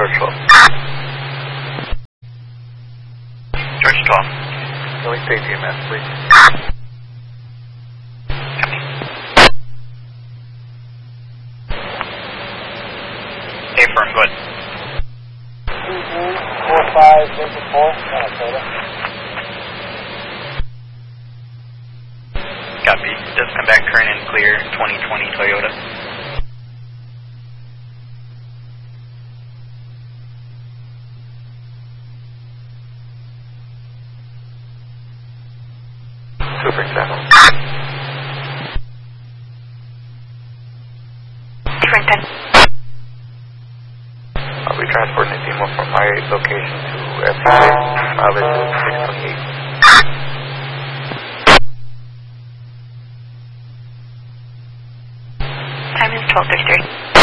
George 12. George 12. Philly State GMS, please. Hey, firm, good. 45, Vincent 4, Minnesota. Copy. Just come back current and clear, 2020 Toyota. Super 7. Different 10. I'll be transporting a demo from my location to FCA. Mileage is 628. Time is 12:33.